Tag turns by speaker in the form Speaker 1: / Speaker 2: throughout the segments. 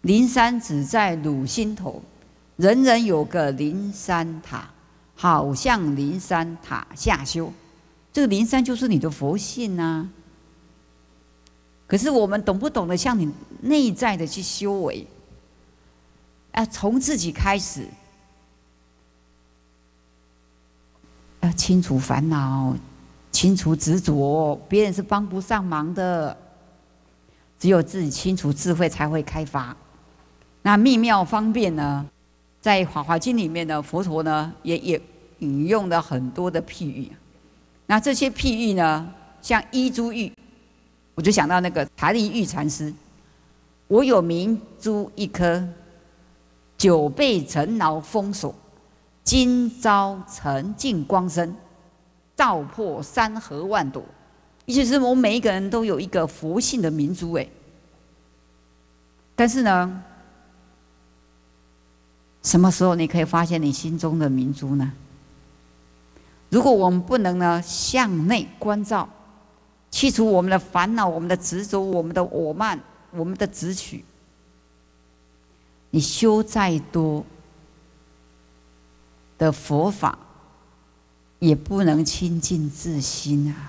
Speaker 1: 灵山只在汝心头，人人有个灵山塔，好像灵山塔下修。这个灵山就是你的佛性啊。可是我们懂不懂得向你内在的去修为？从自己开始，要清除烦恼，清除执着，别人是帮不上忙的。只有自己清除智慧才会开发。那密妙方便呢，在《法华经》里面呢，佛陀呢也引用了很多的譬喻。那这些譬喻呢，像依珠喻，我就想到那个财利喻禅师：我有明珠一颗，久被尘劳封锁，今朝澄净光身，照破山河万朵。意思是我们每一个人都有一个佛性的明珠，但是呢，什么时候你可以发现你心中的明珠呢？如果我们不能呢向内关照，去除我们的烦恼、我们的执着、我们的我慢、我们的执取，你修再多的佛法，也不能清净自心啊。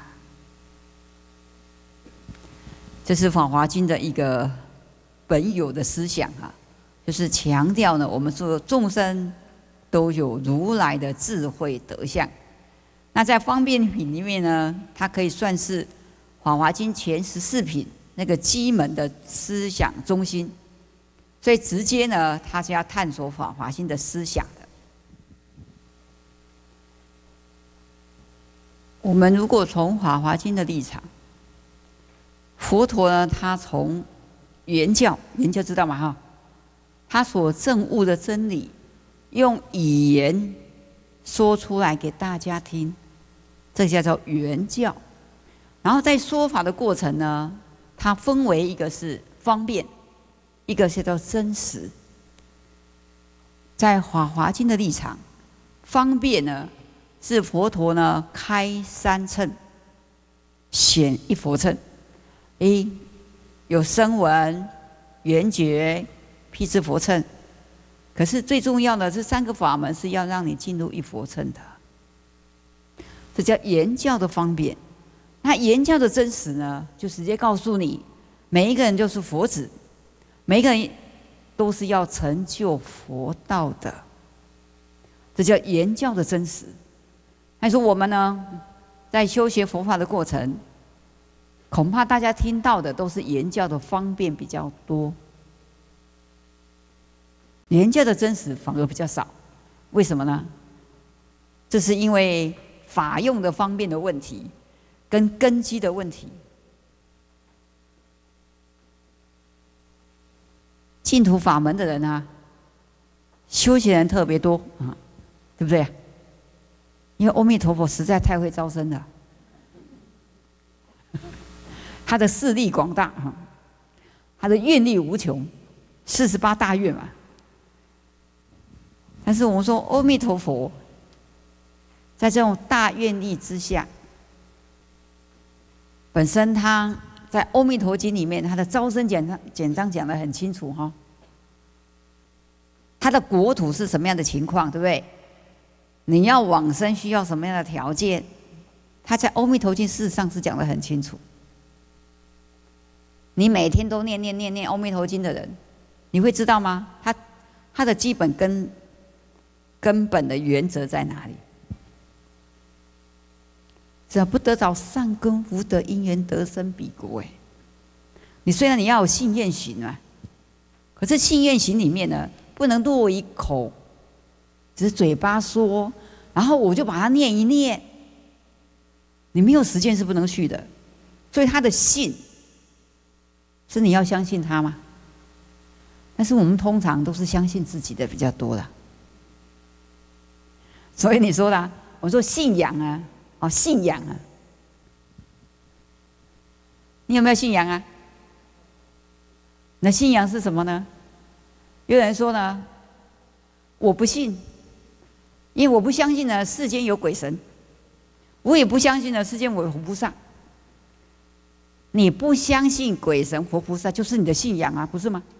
Speaker 1: 这是《法华经》的一个本有的思想啊，就是强调呢，我们说众生都有如来的智慧德相。那在方便品里面呢，它可以算是《法华经》前14品那个基门的思想中心，所以直接呢，它是要探索《法华经》的思想的。我们如果从《法华经》的立场，佛陀呢，他从原教知道吗？哈，他所证悟的真理，用语言说出来给大家听，这叫做原教。然后在说法的过程呢，它分为一个是方便，一个是叫真实。在《法华经》的立场，方便呢是佛陀呢开3乘，显1佛乘。有声闻、缘觉、辟支佛乘。可是最重要的，这3个法门是要让你进入1佛乘的，这叫言教的方便。那言教的真实呢，就直接告诉你，每一个人就是佛子，每一个人都是要成就佛道的，这叫言教的真实。还说我们呢，在修学佛法的过程，恐怕大家听到的都是言教的方便比较多，言教的真实反而比较少。为什么呢？这是因为法用的方便的问题，跟根基的问题。净土法门的人啊，修行人特别多啊，对不对？因为阿弥陀佛实在太会招生了。他的势力广大，他的愿力无穷，48大愿嘛。但是我们说阿弥陀佛，在这种大愿力之下，本身他在《阿弥陀经》里面，他的招生简章讲得很清楚哈。他的国土是什么样的情况，对不对？你要往生需要什么样的条件？他在《阿弥陀经》事实上是讲得很清楚。你每天都念《阿弥陀经》的人，你会知道吗？他的基本根本的原则在哪里？只要不得着善根福德因缘得生彼国。你虽然你要有信愿行啊，可是信愿行里面呢，不能落一口，只是嘴巴说，然后我就把它念一念，你没有实践是不能去的。所以他的信是你要相信他吗？但是我们通常都是相信自己的比较多啦。所以你说啦，我说信仰啊，信仰啊，你有没有信仰啊？那信仰是什么呢？有人说呢，我不信，因为我不相信呢世间有鬼神，我也不相信呢世间有佛菩萨。你不相信鬼神佛菩萨，就是你的信仰啊，不是吗？